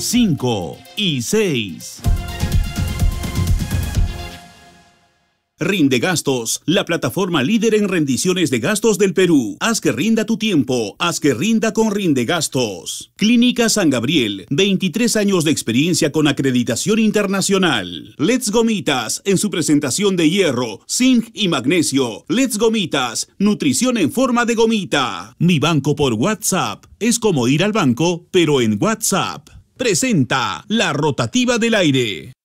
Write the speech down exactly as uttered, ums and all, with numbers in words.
cinco y seis. Rinde Gastos, la plataforma líder en rendiciones de gastos del Perú. Haz que rinda tu tiempo, haz que rinda con Rinde Gastos. Clínica San Gabriel, veintitrés años de experiencia con acreditación internacional. Let's Gomitas, en su presentación de hierro, zinc y magnesio. Let's Gomitas, nutrición en forma de gomita. Mi banco por WhatsApp es como ir al banco, pero en WhatsApp. Presenta la rotativa del aire.